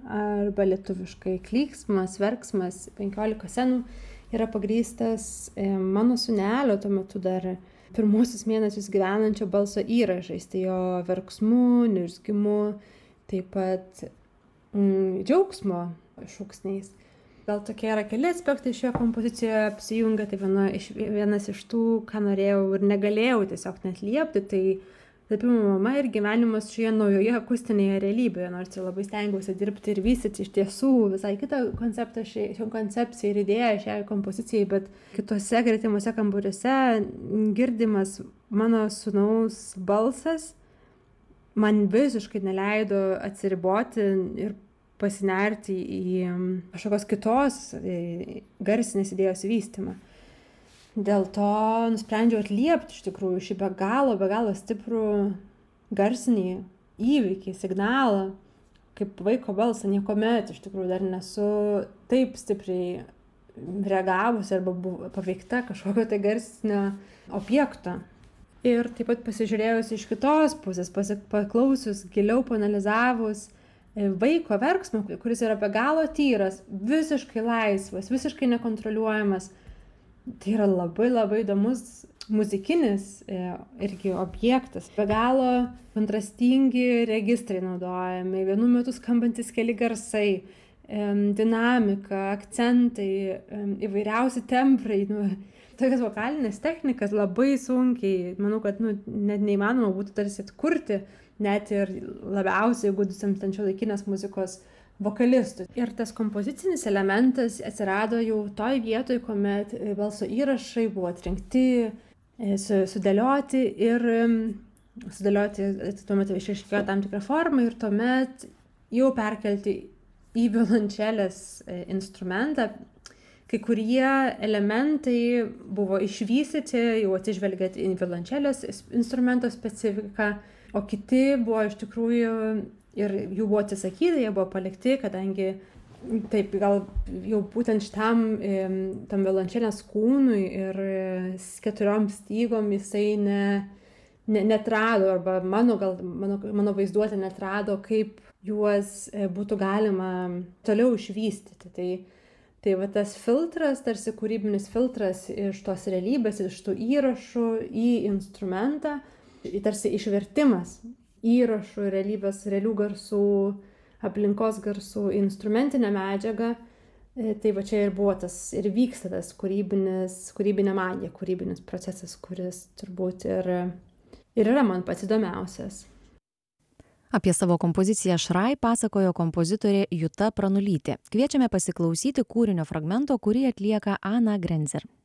arba lietuviškai klyksmas, verksmas, 15 scenų yra pagrįstas mano sūnelio tuo metu dar pirmuosius mėnesius gyvenančio balso įrašais, tai jo verksmu, niurzgimu, taip pat džiaugsmo šūksniais. Gal tokie yra keli aspektai šioje kompozicijoje apsijungia, tai vienas iš tų, ką norėjau ir negalėjau tiesiog net liepti, tai tapimo mama ir gyvenimas šioje naujoje akustinėje realybėje, nors ir labai stengiausi dirbti ir vystyti iš tiesų visai kitą konceptą, šią koncepciją ir idėją šiai kompozicijai, bet kitose gretimuose kambariuose girdimas mano sūnaus balsas man visiškai neleido atsiriboti ir pasinerti į kažkokios kitos garsinės idėjos vystymą. Dėl to nusprendžiau atliepti iš tikrųjų šį be galo stiprų garsinį įvykį, signalą, kaip vaiko balsą. Niekuomet iš tikrųjų dar nesu taip stipriai reagavusi arba paveikta kažkokio tai garsinio objekto. Ir taip pat pasižiūrėjus iš kitos pusės, paklausius, giliau paanalizavus vaiko verksmą, kuris yra be galo tyras, visiškai laisvas, visiškai nekontroliuojamas. Tai yra labai įdomus muzikinis irgi objektas. Be galo kontrastingi registrai naudojami, vienu metu skambantis keli garsai, dinamika, akcentai, įvairiausi tembrai. Tokias vokalinės technikas labai sunkiai, manau, kad net neįmanoma būtų tarsi atkurti, net ir labiausiai įgudusiems šiuolaikinės muzikos vokalistų. Ir tas kompozicinis elementas atsirado jau toj vietoj, kuomet balso įrašai buvo atrinkti, sudėlioti ir tuomet išaiškėjo tam tikrą formą ir tuomet jau perkelti į violončelės instrumentą. Kai kurie elementai buvo išvystyti, jau atsižvelgiant į violončelės instrumento specifiką, o kiti buvo iš tikrųjų ir jų buvo atsisakyta, jie buvo palikti, kadangi taip gal jau būtent šitam tam violončelės kūnui ir 4 stygom jisai neatrado, arba mano vaizduotė neatrado, kaip juos būtų galima toliau išvystyti. Tai va tas filtras, tarsi kūrybinis filtras iš tos realybės, iš tų įrašų į instrumentą, tarsi išvertimas įrašų, realybės, realių garsų, aplinkos garsų, instrumentinę medžiagą. Tai va čia ir buvo tas, ir vyksta tas kūrybinė magija, kūrybinis procesas, kuris turbūt ir yra man pats įdomiausias. Apie savo kompoziciją Šrai pasakojo kompozitorė Juta Pranulytė. Kviečiame pasiklausyti kūrinio fragmento, kurį atlieka Ana Grenzer.